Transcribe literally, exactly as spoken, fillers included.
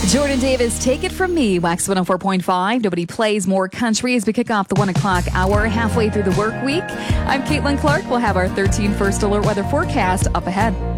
Jordan Davis, Take It From Me, Wax one oh four point five. Nobody plays more country as we kick off the one o'clock hour halfway through the work week. I'm Caitlin Clark. We'll have our thirteen first alert weather forecast up ahead.